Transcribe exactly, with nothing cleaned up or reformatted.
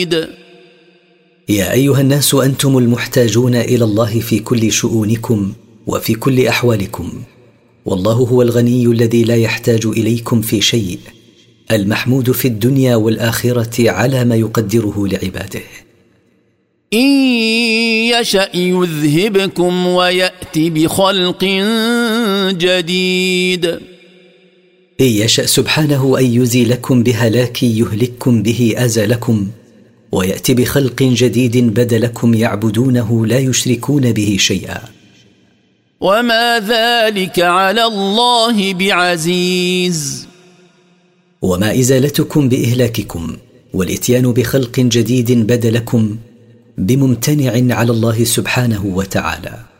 يا أيها الناس أنتم المحتاجون إلى الله في كل شؤونكم وفي كل أحوالكم، والله هو الغني الذي لا يحتاج إليكم في شيء، المحمود في الدنيا والآخرة على ما يقدره لعباده. إن يشأ يذهبكم ويأتي بخلق جديد. إن يشأ سبحانه أن يزيلكم بهلاك يهلككم به أزلكم، ويأتي بخلق جديد بدلكم يعبدونه لا يشركون به شيئا. وما ذلك على الله بعزيز. وما إزالتكم بإهلاككم والإتيان بخلق جديد بدلكم بممتنع على الله سبحانه وتعالى.